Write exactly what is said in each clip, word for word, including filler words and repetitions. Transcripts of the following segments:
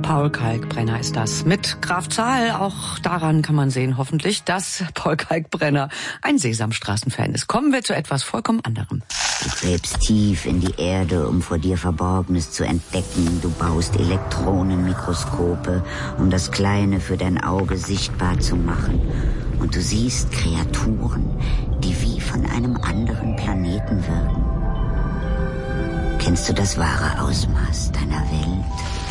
Paul Kalkbrenner ist das. Mit Graf Zahl, auch daran kann man sehen, hoffentlich, dass Paul Kalkbrenner ein Sesamstraßen-Fan ist. Kommen wir zu etwas vollkommen anderem. Du gräbst tief in die Erde, um vor dir Verborgenes zu entdecken. Du baust Elektronenmikroskope, um das Kleine für dein Auge sichtbar zu machen. Und du siehst Kreaturen, die wie von einem anderen Planeten wirken. Kennst du das wahre Ausmaß deiner Welt?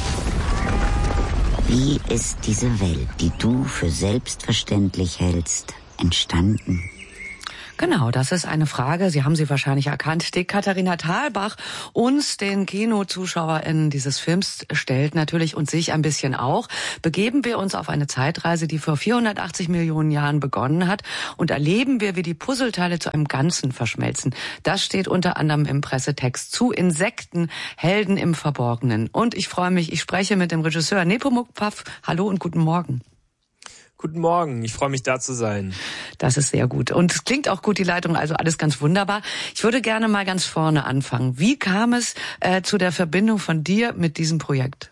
Wie ist diese Welt, die du für selbstverständlich hältst, entstanden? Genau, das ist eine Frage, Sie haben sie wahrscheinlich erkannt, die Katharina Thalbach uns, den KinozuschauerInnen dieses Films, stellt natürlich und sich ein bisschen auch. Begeben wir uns auf eine Zeitreise, die vor vierhundertachtzig Millionen Jahren begonnen hat, und erleben wir, wie die Puzzleteile zu einem Ganzen verschmelzen. Das steht unter anderem im Pressetext zu Insekten, Helden im Verborgenen. Und ich freue mich, ich spreche mit dem Regisseur Nepomuk Pfaff. Hallo und guten Morgen. Guten Morgen, ich freue mich, da zu sein. Das ist sehr gut. Und es klingt auch gut, die Leitung, also alles ganz wunderbar. Ich würde gerne mal ganz vorne anfangen. Wie kam es äh, zu der Verbindung von dir mit diesem Projekt?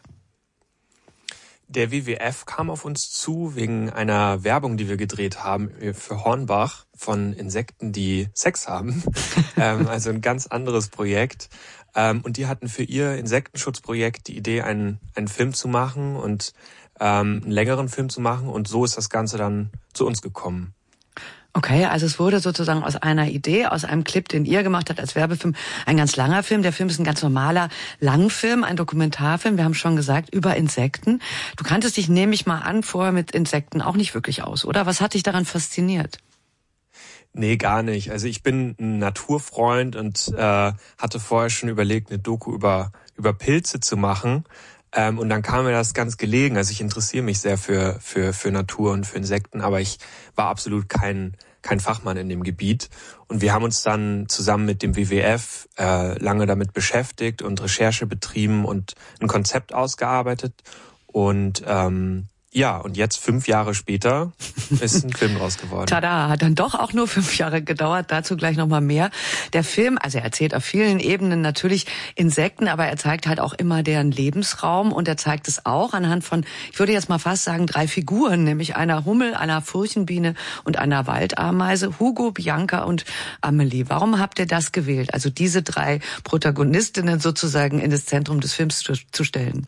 Der W W F kam auf uns zu wegen einer Werbung, die wir gedreht haben für Hornbach von Insekten, die Sex haben. ähm, also ein ganz anderes Projekt. Ähm, und die hatten für ihr Insektenschutzprojekt die Idee, einen, einen Film zu machen und ähm, einen längeren Film zu machen. Und so ist das Ganze dann zu uns gekommen. Okay, also es wurde sozusagen aus einer Idee, aus einem Clip, den ihr gemacht habt als Werbefilm, ein ganz langer Film. Der Film ist ein ganz normaler Langfilm, ein Dokumentarfilm, wir haben schon gesagt, über Insekten. Du kanntest dich, nehme ich mal an, vorher mit Insekten auch nicht wirklich aus, oder? Was hat dich daran fasziniert? Nee, gar nicht. Also ich bin ein Naturfreund und äh, hatte vorher schon überlegt, eine Doku über über Pilze zu machen. Ähm, und dann kam mir das ganz gelegen. Also ich interessiere mich sehr für für für Natur und für Insekten, aber ich war absolut kein kein Fachmann in dem Gebiet. Und wir haben uns dann zusammen mit dem W W F äh, lange damit beschäftigt und Recherche betrieben und ein Konzept ausgearbeitet. Und ähm, ja, und jetzt, fünf Jahre später, ist ein Film draus geworden. Tada, hat dann doch auch nur fünf Jahre gedauert, dazu gleich nochmal mehr. Der Film, also er erzählt auf vielen Ebenen natürlich Insekten, aber er zeigt halt auch immer deren Lebensraum, und er zeigt es auch anhand von, ich würde jetzt mal fast sagen, drei Figuren, nämlich einer Hummel, einer Furchenbiene und einer Waldameise, Hugo, Bianca und Amelie. Warum habt ihr das gewählt, also diese drei Protagonistinnen sozusagen in das Zentrum des Films zu, zu stellen?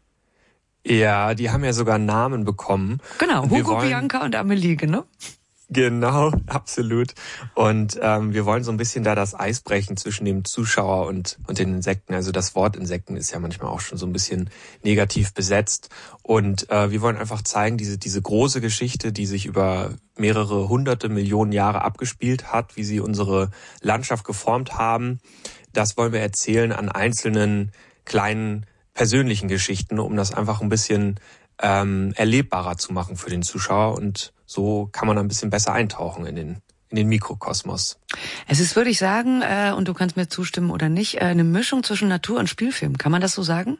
Ja, die haben ja sogar Namen bekommen. Genau, Hugo, wollen, Bianca und Amelie, genau. Genau, absolut. Und ähm, wir wollen so ein bisschen da das Eis brechen zwischen dem Zuschauer und und den Insekten. Also das Wort Insekten ist ja manchmal auch schon so ein bisschen negativ besetzt. Und äh, wir wollen einfach zeigen, diese diese große Geschichte, die sich über mehrere hunderte Millionen Jahre abgespielt hat, wie sie unsere Landschaft geformt haben. Das wollen wir erzählen an einzelnen kleinen persönlichen Geschichten, um das einfach ein bisschen ähm, erlebbarer zu machen für den Zuschauer, und so kann man ein bisschen besser eintauchen in den in den Mikrokosmos. Es ist, würde ich sagen, äh, und du kannst mir zustimmen oder nicht, äh, eine Mischung zwischen Natur und Spielfilm. Kann man das so sagen?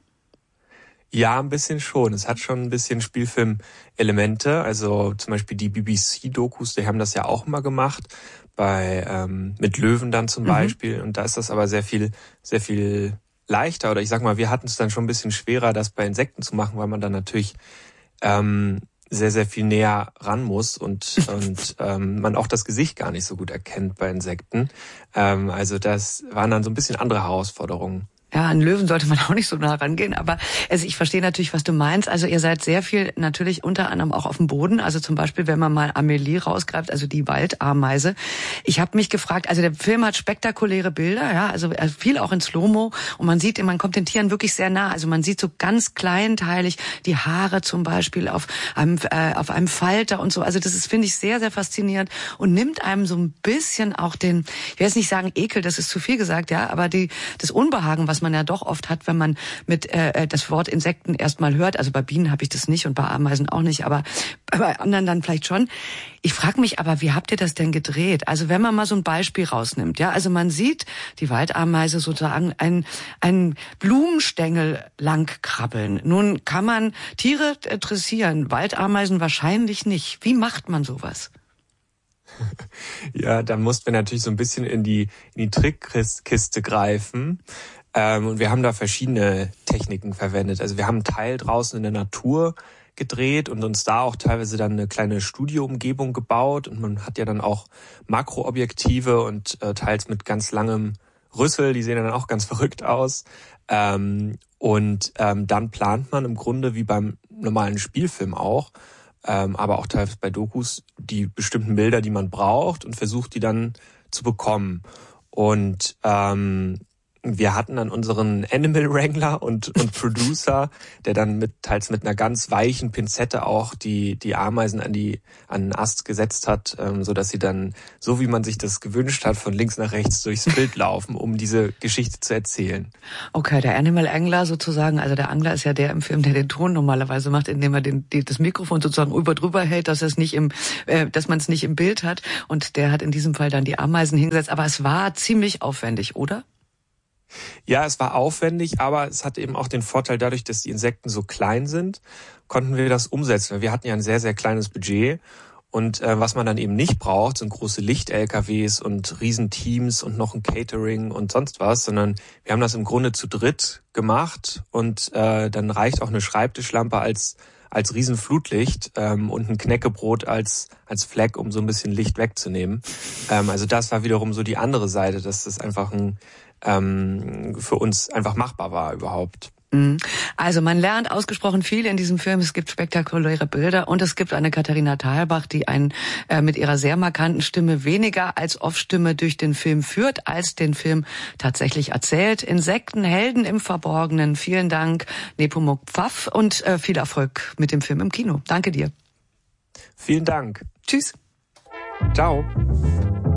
Ja, ein bisschen schon. Es hat schon ein bisschen Spielfilm-Elemente. Also zum Beispiel die B B C-Dokus, die haben das ja auch immer gemacht, bei ähm, mit Löwen dann zum mhm. Beispiel. Und da ist das aber sehr viel, sehr viel leichter, oder ich sag mal, wir hatten es dann schon ein bisschen schwerer, das bei Insekten zu machen, weil man dann natürlich ähm, sehr, sehr viel näher ran muss und und ähm, man auch das Gesicht gar nicht so gut erkennt bei Insekten. Ähm, also das waren dann so ein bisschen andere Herausforderungen. Ja, an Löwen sollte man auch nicht so nah rangehen, aber also ich verstehe natürlich, was du meinst. Also ihr seid sehr viel natürlich unter anderem auch auf dem Boden. Also zum Beispiel, wenn man mal Amelie rausgreift, also die Waldameise. Ich habe mich gefragt, also der Film hat spektakuläre Bilder, ja, also viel auch in Slow-Mo, und man sieht, man kommt den Tieren wirklich sehr nah. Also man sieht so ganz kleinteilig die Haare zum Beispiel auf einem äh, auf einem Falter und so. Also das ist, finde ich, sehr, sehr faszinierend und nimmt einem so ein bisschen auch den, ich will jetzt nicht sagen Ekel, das ist zu viel gesagt, ja, aber die das Unbehagen, was man ja doch oft hat, wenn man mit äh, das Wort Insekten erstmal hört. Also bei Bienen habe ich das nicht und bei Ameisen auch nicht, aber bei anderen dann vielleicht schon. Ich frage mich aber, wie habt ihr das denn gedreht? Also wenn man mal so ein Beispiel rausnimmt, ja, also man sieht die Waldameise sozusagen einen einen Blumenstängel lang krabbeln. Nun kann man Tiere dressieren, Waldameisen wahrscheinlich nicht. Wie macht man sowas? Ja, da mussten wir natürlich so ein bisschen in die in die Trickkiste greifen. Ähm, und wir haben da verschiedene Techniken verwendet. Also wir haben einen Teil draußen in der Natur gedreht und uns da auch teilweise dann eine kleine Studioumgebung gebaut. Und man hat ja dann auch Makroobjektive und äh, teils mit ganz langem Rüssel, die sehen dann auch ganz verrückt aus. Ähm, und ähm, dann plant man im Grunde wie beim normalen Spielfilm auch, ähm, aber auch teilweise bei Dokus, die bestimmten Bilder, die man braucht und versucht, die dann zu bekommen. Und ähm, wir hatten dann unseren Animal Wrangler und, und Producer, der dann mit, teils mit einer ganz weichen Pinzette auch die, die Ameisen an die, an den Ast gesetzt hat, ähm, so dass sie dann, so wie man sich das gewünscht hat, von links nach rechts durchs Bild laufen, um diese Geschichte zu erzählen. Okay, der Animal Angler sozusagen, also der Angler ist ja der im Film, der den Ton normalerweise macht, indem er den, die, das Mikrofon sozusagen über drüber hält, dass es nicht im, äh, dass man es nicht im Bild hat. Und der hat in diesem Fall dann die Ameisen hingesetzt. Aber es war ziemlich aufwendig, oder? Ja, es war aufwendig, aber es hatte eben auch den Vorteil, dadurch, dass die Insekten so klein sind, konnten wir das umsetzen. Wir hatten ja ein sehr, sehr kleines Budget und äh, was man dann eben nicht braucht, sind große Licht-L K Ws und Riesenteams und noch ein Catering und sonst was, sondern wir haben das im Grunde zu dritt gemacht und äh, dann reicht auch eine Schreibtischlampe als als Riesenflutlicht ähm, und ein Knäckebrot als als Fleck, um so ein bisschen Licht wegzunehmen. Ähm, also das war wiederum so die andere Seite, dass das einfach ein ähm, für uns einfach machbar war überhaupt. Also man lernt ausgesprochen viel in diesem Film. Es gibt spektakuläre Bilder und es gibt eine Katharina Thalbach, die einen äh, mit ihrer sehr markanten Stimme weniger als Off-Stimme durch den Film führt, als den Film tatsächlich erzählt. Insekten, Helden im Verborgenen. Vielen Dank, Nepomuk Pfaff, und äh, viel Erfolg mit dem Film im Kino. Danke dir. Vielen Dank. Tschüss. Ciao.